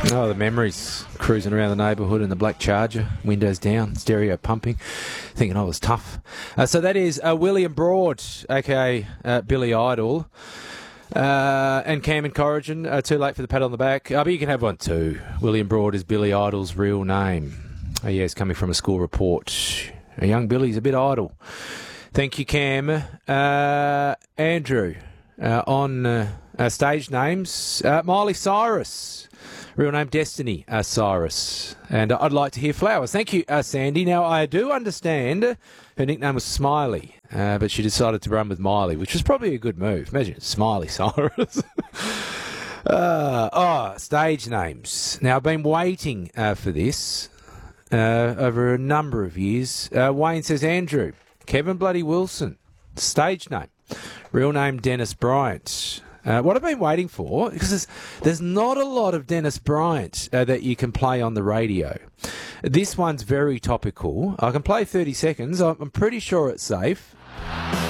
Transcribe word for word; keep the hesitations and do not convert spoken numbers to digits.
Oh, the memories. Cruising around the neighbourhood in the black Charger, windows down, stereo pumping, thinking I was tough. Uh, so that is uh, William Broad, a k a. Uh, Billy Idol. Uh, and Cam and Corrigan, uh, too late for the pat on the back. Uh, but you can have one too. William Broad is Billy Idol's real name. Oh, yeah, it's coming from a school report. A young Billy's a bit idle. Thank you, Cam. Uh, Andrew, uh, on uh, uh, stage names, uh, Miley Cyrus. Real name Destiny uh, Cyrus. And uh, I'd like to hear flowers. Thank you, uh, Sandy. Now, I do understand her nickname was Smiley, uh, but she decided to run with Miley, which was probably a good move. Imagine Smiley Cyrus. uh, oh, stage names. Now, I've been waiting uh, for this uh, over a number of years. Uh, Wayne says, Andrew, Kevin Bloody Wilson, stage name. Real name Dennis Bryant. Uh, what I've been waiting for, because there's, there's not a lot of Dennis Bryant uh, that you can play on the radio. This one's very topical. I can play thirty seconds. I'm, I'm pretty sure it's safe.